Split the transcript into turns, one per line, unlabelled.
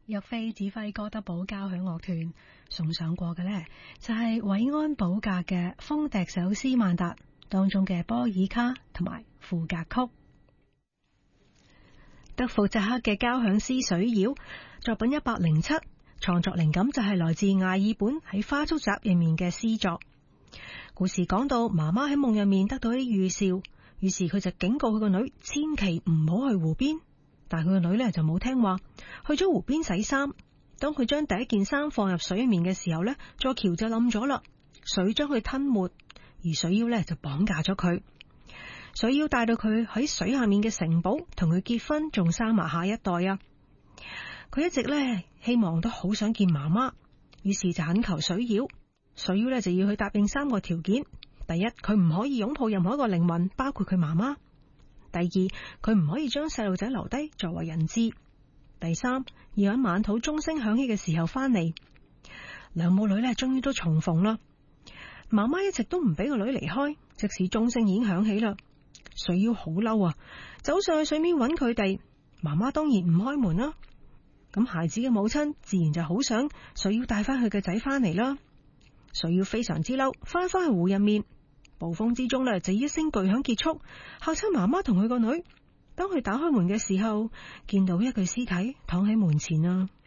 若非指揮哥德堡交響樂團送上過嘅呢，就係韋安堡格嘅《風笛手斯曼達》當中嘅波爾卡同埋賦格曲。德弗扎克嘅交響詩《水妖》作品107，創作靈感就係來自艾爾本喺花燭集入面嘅詩作。故事講到媽媽喺夢入面得到啲預兆，於是佢就警告佢個女千祈唔好去湖邊。但係佢個女呢就冇聽話，去咗湖邊洗衫。當佢將第一件衫放入水入面嘅時候呢，座橋就冧咗啦，水將佢吞沒，而水妖呢就綁架咗佢。水妖帶到佢喺水下面嘅城堡，同佢結婚，仲生埋下一代啊！佢一直呢希望都好想見媽媽，於是就懇求水妖。水妖呢就要佢答應3個條件：第一，佢唔可以擁抱任何一個靈魂，包括佢媽媽。第二，佢唔可以將細路仔留低作為人質。第三，要喺晚土鐘聲響起嘅時候翻嚟。兩母女呢終於都重逢啦。媽媽一直都唔俾個女離開，即使鐘聲已經響起啦。水妖好嬲啊，走上去水面揾佢哋。媽媽當然唔開門啦。咁孩子嘅母親自然就好想水妖帶翻佢嘅仔翻嚟啦。水妖非常之嬲，翻去湖入面。暴風之中呢，就一聲巨響結束，嚇親媽媽同佢個女。當佢打開門嘅時候，見到一具屍體躺喺門前啊。